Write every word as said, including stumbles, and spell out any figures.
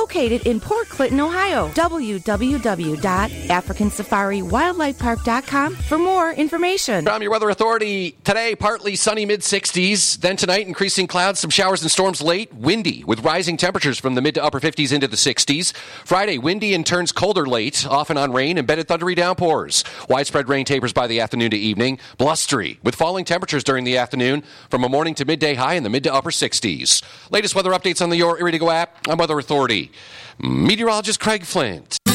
located in Port Clinton, Ohio. w w w dot african safari wildlife park dot com for more information. From your Weather Authority, today partly sunny mid sixties, then tonight increasing clouds, some showers and storms late, windy with rising temperatures from the mid to upper fifties into the sixties. Friday, windy and turns colder late, off and on rain, embedded thundery downpours. Widespread rain tapers by the afternoon to evening, blustery with falling temperatures during the afternoon from a morning to midday high in the mid to upper sixties. Latest weather updates on the Your Iridigo app. I'm Weather Authority meteorologist Craig Flint.